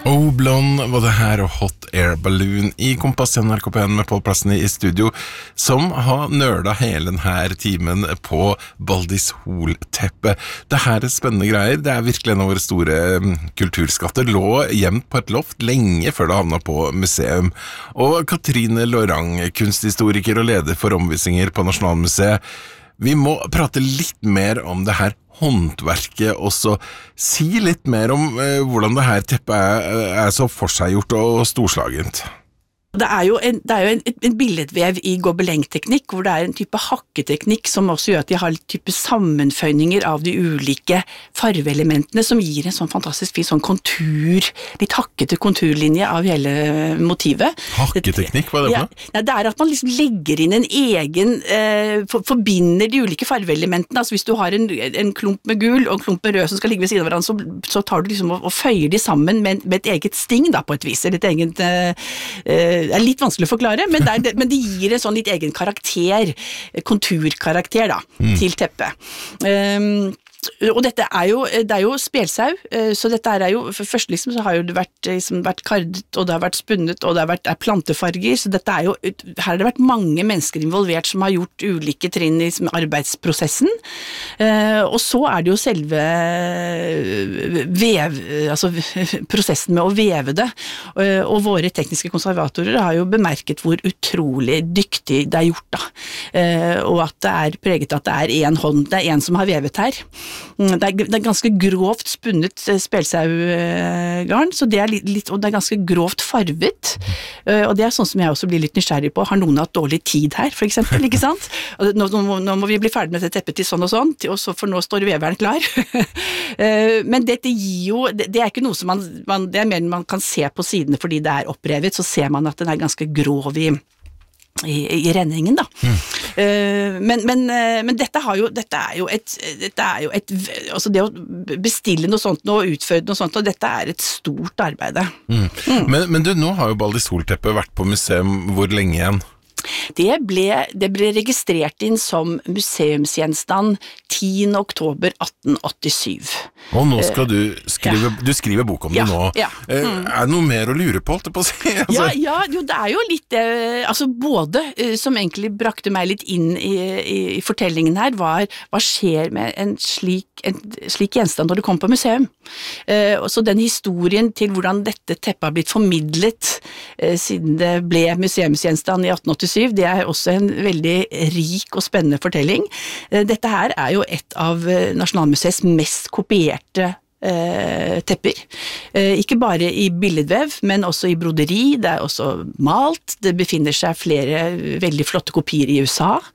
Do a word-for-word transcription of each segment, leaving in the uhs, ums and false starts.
Oh Blond var det her og Hot Air Balloon i Kompass N R K P N med Pål Plassene i studio, som har nørda hele denne timen på Baldis Hol-teppet. Det her er spennende greier, det er virkelig en av våre store kulturskatter, lå gjemt på et loft lenge før det havnet på museum. Og Katrine Lorang, kunsthistoriker og leder for omvisninger på Nasjonalmuseet, vi må prate litt mer om det her håndverket også. Si litt mer om eh, hvordan det her teppet er, er så forseggjort og storslagent. Det er jo en, det er jo en, en billedvev i gobelengteknikk, hvor det er en type hakketeknikk som også gjør at de har en type sammenføyninger av de ulike farveelementene, som gir en sånn fantastisk fin sånn kontur, litt hakkete konturlinje av hele motivet. Hakketeknikk, hva er det for? Ja, det er at man liksom legger inn en egen, eh, for, forbinder de ulike farveelementene. Altså hvis du har en, en klump med gul og en klump med rød som skal ligge ved siden av hverandre, så, så tar du liksom og, og føyer de sammen med, med et eget sting da, på et vis, eller et eget eh, det er litt vanskelig å forklare, men det, er, men det gir en sånn litt egen karakter, konturkarakter da, mm. til teppet. Um, og dette er jo, det er jo spelsau, så dette er jo, for først liksom så har jo det vært, liksom, vært kardet, og det har vært spunnet, og det har vært er plantefarger, så dette er jo, her har det vært mange mennesker involvert som har gjort ulike trinn i liksom, arbeidsprosessen, og så er det jo selve vev, altså prosessen med å veve det, og våre tekniske konservatorer har jo bemerket hvor utrolig dyktig det er gjort da, og at det er preget at det er en hånd, det er en som har vevet her. Det er, det er ganske grovt spunnet spelsaugarn, så det er litt, og det er ganske grovt farvet, og det er sånn som jeg også blir litt nysgjerrig på. Har noen hatt dårlig tid her, for eksempel, ikke sant? Nå, nå, nå må vi bli ferdig med dette teppet til sånn og sånn, og så for nå står veveren klar. Men dette gir jo, det er ikke noe som man, man, det er mer man kan se på sidene fordi det er opprevet, så ser man at den er ganske grov i I, i renningen da. Mm. Uh, men, men, uh, men dette har jo, dette er jo et, dette er jo et, altså det å bestille noe sånt og utføre noe sånt, og dette er et stort arbeid. Mm. Mm. Men, men du, nå har jo Baldis Hol-teppet vært på museum hvor lenge igjen? Det ble, det ble registrert inn som museumsgjenstand tiende oktober atten åttisyv. Og nå skal du skrive, ja. Du skriver bok om det ja, nå. Ja. Mm. Er det noe mer å lure på, holdt jeg på å si? Altså. Ja, ja, jo, det er jo litt, altså både som egentlig brakte meg litt inn i, i, i fortellingen her, var hva skjer med en slik, en slik gjenstand når det kommer på museum. Uh, så den historien til hvordan dette teppet har blitt formidlet uh, siden det ble museumsgjenstand i atten åttisyv, det er også en veldig rik og spennende fortelling. Dette her er jo et av Nasjonalmuseets mest kopierte eh, tepper. Eh, ikke bare i billedvev, men også i broderi. Det er også malt. Det befinner seg flere veldig flotte kopier i U S A.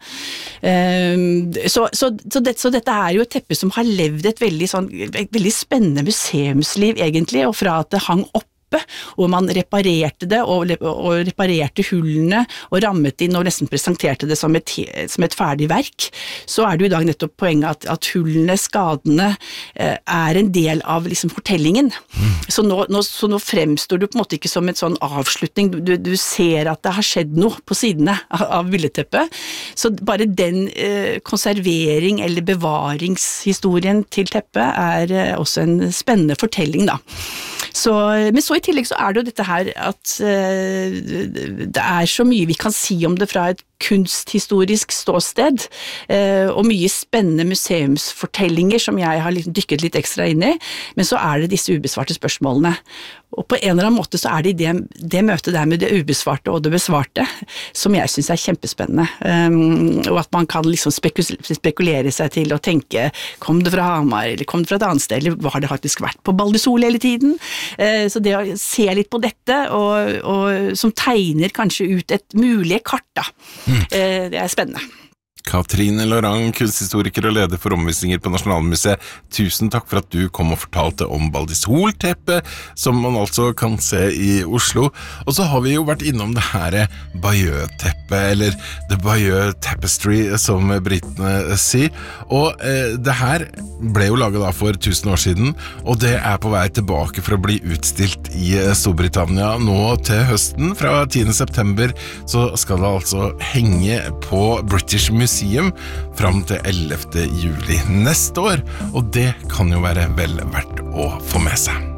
Eh, så, så, så, det, så dette er jo et teppe som har levd et veldig, sånn, et veldig spennende museumsliv egentlig, og fra at det hang opp og man reparerte det, og, og reparerte hullene, og rammet inn og nesten presenterte det som et, som et ferdig verk, så er det jo i dag nettopp poenget at, at hullene, skadene, eh, er en del av liksom, fortellingen. Mm. Så, nå, nå, så nå fremstår du på en måte ikke som en sånn avslutning, du, du ser at det har skjedd noe på sidene av, av billedteppet, så bare den eh, konservering eller bevaringshistorien til teppet er eh, også en spennende fortelling da. Så, men så i tillegg så er det jo dette her at uh, det er så mye vi kan si om det fra et kunsthistorisk ståsted, uh, og mye spennende museumsfortellinger som jeg har liksom dykket litt ekstra inn i, men så er det disse ubesvarte spørsmålene. Og på en eller annen måte så er det det, det møtet der med det ubesvarte og det besvarte, som jeg synes er kjempespennende. Um, og at man kan liksom spekulere seg til å tenke, kom det fra Hamar, eller kom det fra et annet sted, eller har det faktisk vært på Baldis Hol hele tiden? Uh, så det å se litt på dette, og, og, som tegner kanskje ut et mulig kart da, mm. uh, det er spennende. Katrine Lorang, kunsthistoriker og leder for omvisninger på Nasjonalmuseet, tusen takk for at du kom og fortalte om Baldis Hol-teppet, som man altså kan se i Oslo. Og så har vi jo vært innom det her Bayeux-teppet, eller The Bayeux Tapestry, som britene sier. Og eh, det her ble jo laget da for tusen år siden, og det er på vei tilbake for å bli utstilt i Storbritannia nå til høsten. Fra tiende september så skal det altså henge på British Museum fram til ellevte juli neste år, og det kan jo være vel verdt å få med seg.